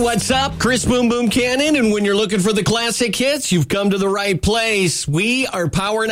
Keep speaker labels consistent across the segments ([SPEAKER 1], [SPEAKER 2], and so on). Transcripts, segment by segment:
[SPEAKER 1] what's up? Chris Boom Boom Cannon, and when you're looking for the classic hits, you've come to the right place. We are Power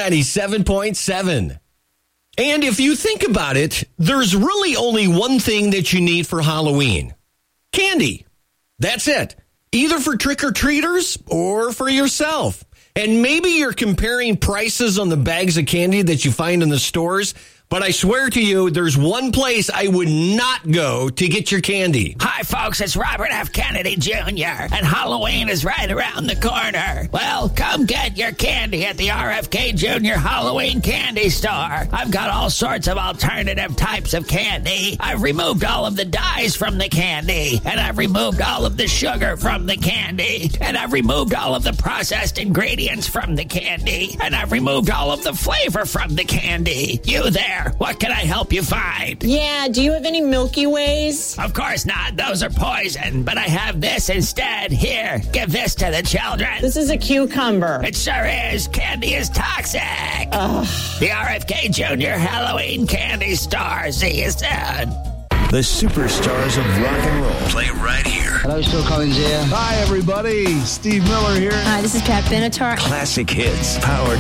[SPEAKER 1] 97.7. And if you think about it, there's really only one thing that you need for Halloween. Candy. That's it. Either for trick-or-treaters or for yourself. And maybe you're comparing prices on the bags of candy that you find in the stores, but I swear to you, there's one place I would not go to get your candy.
[SPEAKER 2] Hi, folks. It's Robert F. Kennedy Jr., and Halloween is right around the corner. Well, come get your candy at the RFK Jr. Halloween Candy Store. I've got all sorts of alternative types of candy. I've removed all of the dyes from the candy, and I've removed all of the sugar from the candy, and I've removed all of the processed ingredients from the candy, and I've removed all of the flavor from the candy. You there. What can I help you find?
[SPEAKER 3] Yeah, do you have any Milky Ways?
[SPEAKER 2] Of course not. Those are poison. But I have this instead. Here, give this to the children.
[SPEAKER 3] This is a cucumber.
[SPEAKER 2] It sure is. Candy is toxic.
[SPEAKER 3] Ugh.
[SPEAKER 2] The RFK Jr. Halloween Candy Store. See you soon.
[SPEAKER 4] The superstars of rock and roll play right here.
[SPEAKER 5] Hello, Phil Collins here.
[SPEAKER 6] Hi, everybody. Steve Miller here.
[SPEAKER 7] Hi, this is Pat Benatar.
[SPEAKER 4] Classic hits. Power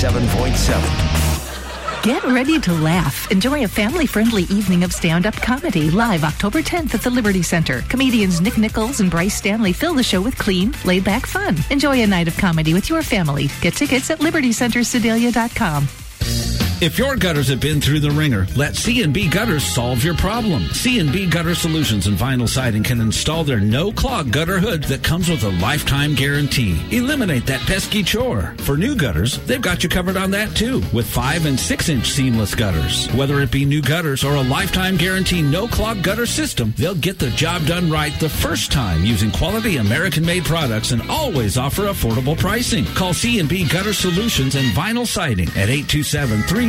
[SPEAKER 4] 97.7.
[SPEAKER 8] Get ready to laugh. Enjoy a family-friendly evening of stand-up comedy live October 10th at the Liberty Center. Comedians Nick Nichols and Bryce Stanley fill the show with clean, laid-back fun. Enjoy a night of comedy with your family. Get tickets at libertycentersedalia.com.
[SPEAKER 9] If your gutters have been through the ringer, let C&B Gutters solve your problem. C&B Gutter Solutions and Vinyl Siding can install their no-clog gutter hood that comes with a lifetime guarantee. Eliminate that pesky chore. For new gutters, they've got you covered on that too, with 5- and 6-inch seamless gutters. Whether it be new gutters or a lifetime guarantee no-clog gutter system, they'll get the job done right the first time using quality American-made products and always offer affordable pricing. Call C&B Gutter Solutions and Vinyl Siding at 827-3071.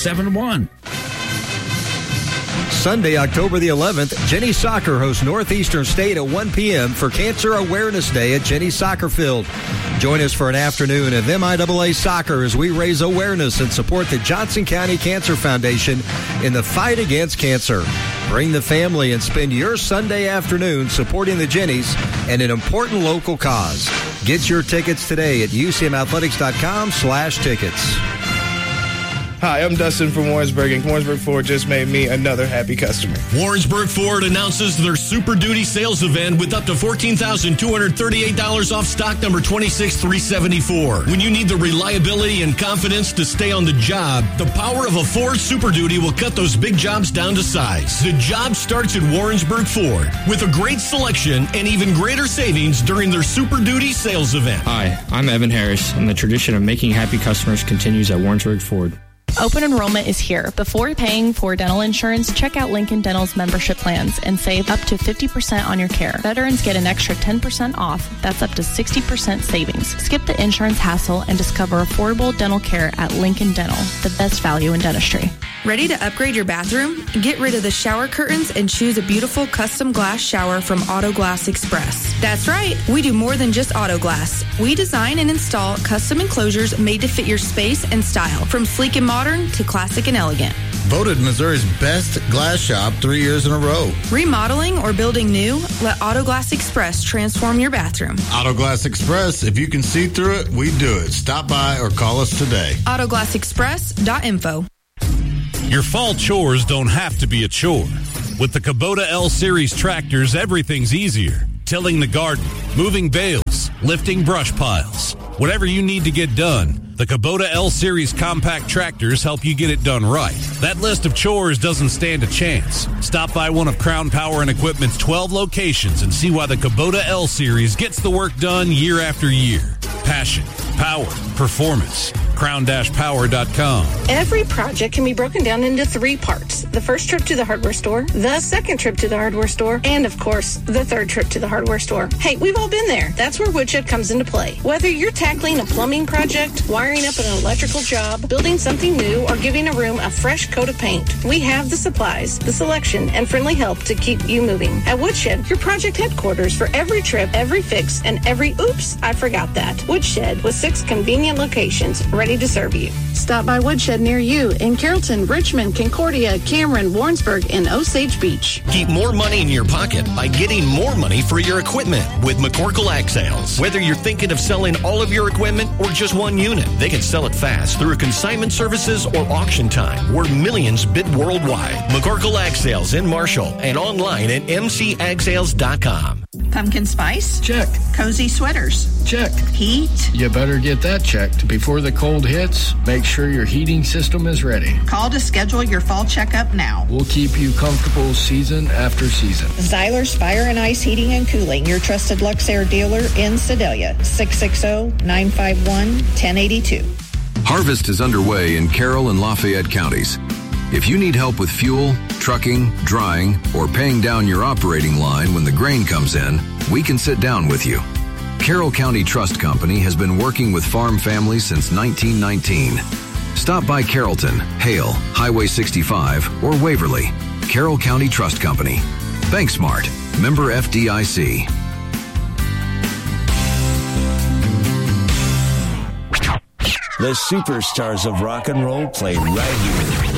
[SPEAKER 10] Sunday, October the 11th, Jenny Soccer hosts Northeastern State at 1 p.m. for Cancer Awareness Day at Jenny Soccer Field. Join us for an afternoon of MIAA soccer as we raise awareness and support the Johnson County Cancer Foundation in the fight against cancer. Bring the family and spend your Sunday afternoon supporting the Jennies and an important local cause. Get your tickets today at ucmathletics.com/tickets.
[SPEAKER 6] Hi, I'm Dustin from Warrensburg, and Warrensburg Ford just made me another happy customer.
[SPEAKER 1] Warrensburg Ford announces their Super Duty sales event with up to $14,238 off stock number 26374. When you need the reliability and confidence to stay on the job, the power of a Ford Super Duty will cut those big jobs down to size. The job starts at Warrensburg Ford with a great selection and even greater savings during their Super Duty sales event.
[SPEAKER 11] Hi, I'm Evan Harris, and the tradition of making happy customers continues at Warrensburg Ford.
[SPEAKER 12] Open enrollment is here. Before paying for dental insurance, check out Lincoln Dental's membership plans and save up to 50% on your care. Veterans get an extra 10% off. That's up to 60% savings. Skip the insurance hassle and discover affordable dental care at Lincoln Dental, the best value in dentistry.
[SPEAKER 13] Ready to upgrade your bathroom? Get rid of the shower curtains and choose a beautiful custom glass shower from Auto Glass Express. That's right. We do more than just auto glass. We design and install custom enclosures made to fit your space and style, from sleek and modern to classic and elegant.
[SPEAKER 14] Voted Missouri's best glass shop 3 years in a row.
[SPEAKER 13] Remodeling or building new? Let Auto Glass Express transform your bathroom.
[SPEAKER 14] Auto Glass Express, if you can see through it, we do it. Stop by or call us today.
[SPEAKER 13] AutoGlassExpress.info.
[SPEAKER 15] Your fall chores don't have to be a chore. With the Kubota L-Series tractors, everything's easier. Tilling the garden, moving bales, lifting brush piles. Whatever you need to get done, the Kubota L-Series compact tractors help you get it done right. That list of chores doesn't stand a chance. Stop by one of Crown Power and Equipment's 12 locations and see why the Kubota L-Series gets the work done year after year. Passion, power, performance. crown-power.com.
[SPEAKER 16] Every project can be broken down into 3 parts. The first trip to the hardware store, the second trip to the hardware store, and of course, the third trip to the hardware store. Hey, we've all been there. That's where Woodshed comes into play. Whether you're tackling a plumbing project, wiring up an electrical job, building something new, or giving a room a fresh coat of paint, we have the supplies, the selection, and friendly help to keep you moving. At Woodshed, your project headquarters for every trip, every fix, and every oops, I forgot that. Woodshed with 6 convenient locations ready ready to serve you. Stop by Woodshed near you in Carrollton, Richmond, Concordia, Cameron, Warrensburg, and Osage Beach.
[SPEAKER 1] Keep more money in your pocket by getting more money for your equipment with McCorkle Ag Sales. Whether you're thinking of selling all of your equipment or just one unit, they can sell it fast through consignment services or auction time, where millions bid worldwide. McCorkle Ag Sales in Marshall and online at mcagsales.com.
[SPEAKER 5] Pumpkin spice?
[SPEAKER 7] Check.
[SPEAKER 5] Cozy sweaters?
[SPEAKER 7] Check.
[SPEAKER 5] Heat?
[SPEAKER 7] You better get that checked before the cold hits. Make sure your heating system is ready.
[SPEAKER 5] Call to schedule your fall checkup now.
[SPEAKER 7] We'll keep you comfortable season after season.
[SPEAKER 5] Zyler's Fire and Ice Heating and Cooling, your trusted Luxair dealer in Sedalia. 660-951-1082.
[SPEAKER 17] Harvest is underway in Carroll and Lafayette counties. If you need help with fuel, trucking, drying, or paying down your operating line when the grain comes in, we can sit down with you. Carroll County Trust Company has been working with farm families since 1919. Stop by Carrollton, Hale, Highway 65, or Waverly. Carroll County Trust Company. BankSmart. Member FDIC.
[SPEAKER 4] The superstars of rock and roll play right here.